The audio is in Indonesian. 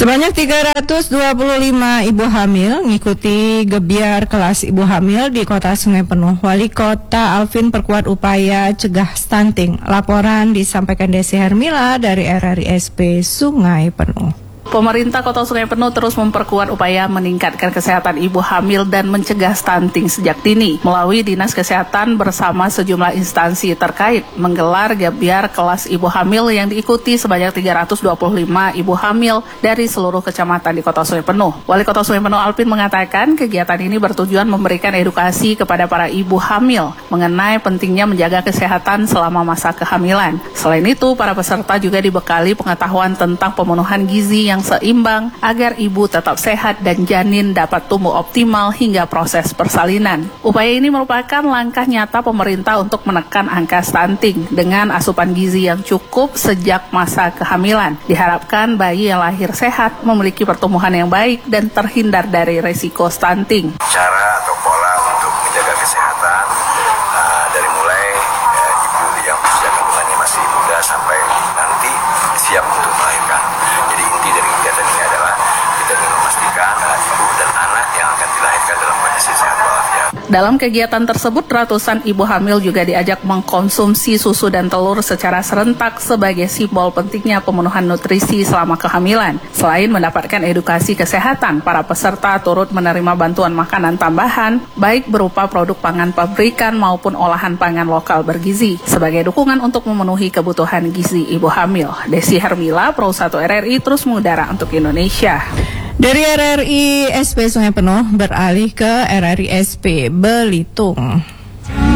Sebanyak 325 ibu hamil mengikuti gebyar kelas ibu hamil di Kota Sungai Penuh. Wali Kota Alvin perkuat upaya cegah stunting. Laporan disampaikan Desi Hermila dari RRISP Sungai Penuh. Pemerintah Kota Sungai Penuh terus memperkuat upaya meningkatkan kesehatan ibu hamil dan mencegah stunting sejak dini. Melalui Dinas Kesehatan bersama sejumlah instansi terkait menggelar gebyar kelas ibu hamil yang diikuti sebanyak 325 ibu hamil dari seluruh kecamatan di Kota Sungai Penuh. Wali Kota Sungai Penuh Alvin mengatakan kegiatan ini bertujuan memberikan edukasi kepada para ibu hamil mengenai pentingnya menjaga kesehatan selama masa kehamilan. Selain itu, para peserta juga dibekali pengetahuan tentang pemenuhan gizi yang seimbang agar ibu tetap sehat dan janin dapat tumbuh optimal hingga proses persalinan. Upaya ini merupakan langkah nyata pemerintah untuk menekan angka stunting dengan asupan gizi yang cukup sejak masa kehamilan. Diharapkan bayi yang lahir sehat memiliki pertumbuhan yang baik dan terhindar dari resiko stunting. Cara atau pola untuk menjaga kesehatan dari mulai ibu yang usia kandungannya masih muda sampai nanti siap untuk melahirkan. Jadi inti dari kegiatan ini adalah kita ingin memastikan ibu dan anak yang akan dilahirkan dalam kondisi sehat walafiat. Dalam kegiatan tersebut, ratusan ibu hamil juga diajak mengkonsumsi susu dan telur secara serentak sebagai simbol pentingnya pemenuhan nutrisi selama kehamilan. Selain mendapatkan edukasi kesehatan, para peserta turut menerima bantuan makanan tambahan, baik berupa produk pangan pabrikan maupun olahan pangan lokal bergizi, sebagai dukungan untuk memenuhi kebutuhan gizi ibu hamil. Desi Hermila, Pro 1 RRI, terus mengudara untuk Indonesia. Dari RRI SP Sungai Penuh beralih ke RRI SP Belitung.